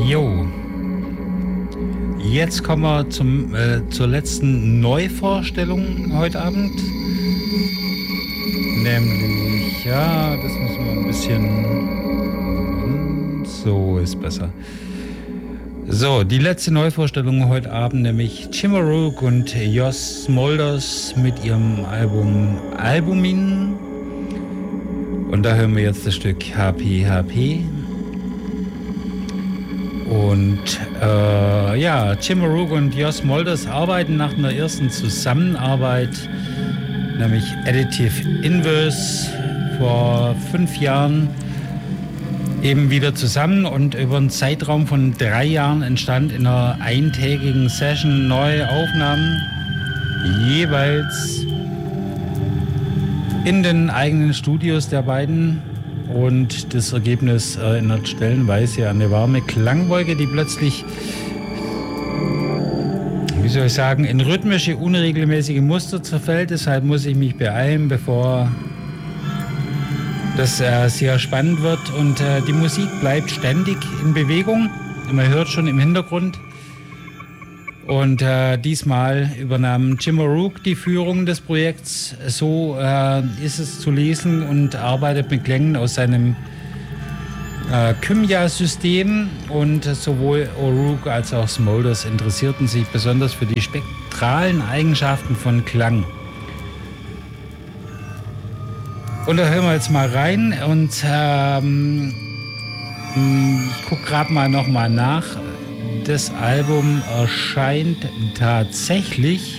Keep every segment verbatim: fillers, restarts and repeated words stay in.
Jo. Jetzt kommen wir zum, äh, zur letzten Neuvorstellung heute Abend. Nämlich, ja, das müssen wir ein bisschen... So ist besser. So, die letzte Neuvorstellung heute Abend, nämlich Chimarook und Jos Smolders mit ihrem Album Albumin. Und da hören wir jetzt das Stück Happy Happy. Und äh, ja, Chimarook und Jos Smolders arbeiten nach einer ersten Zusammenarbeit, nämlich Additive Inverse, vor fünf Jahren eben wieder zusammen, und über einen Zeitraum von drei Jahren entstand in einer eintägigen Session neue Aufnahmen, jeweils in den eigenen Studios der beiden. Und das Ergebnis erinnert stellenweise an eine warme Klangwolke, die plötzlich, wie soll ich sagen, in rhythmische, unregelmäßige Muster zerfällt. Deshalb muss ich mich beeilen, bevor das äh, sehr spannend wird. Und äh, die Musik bleibt ständig in Bewegung. Man hört schon im Hintergrund. Und äh, diesmal übernahm Chimarook die Führung des Projekts. So äh, ist es zu lesen, und arbeitet mit Klängen aus seinem äh, Kymya-System. Und sowohl O'Rourke als auch Smolders interessierten sich besonders für die spektralen Eigenschaften von Klang. Und da hören wir jetzt mal rein, und ähm, ich gucke gerade mal nochmal nach. Das Album erscheint tatsächlich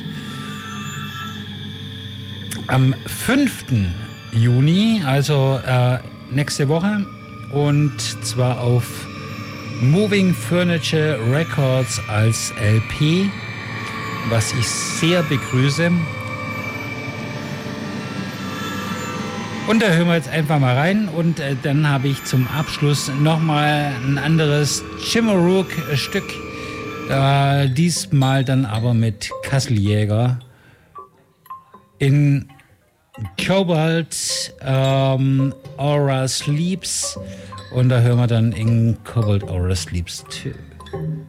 am fünften Juni, also äh, nächste Woche, und zwar auf Moving Furniture Records als L P, was ich sehr begrüße. Und da hören wir jetzt einfach mal rein, und äh, dann habe ich zum Abschluss nochmal ein anderes Chimarook-Stück, äh, diesmal dann aber mit Kasseljäger in Cobalt ähm, Aura Sleeps, und da hören wir dann in Cobalt Aura Sleeps zwei.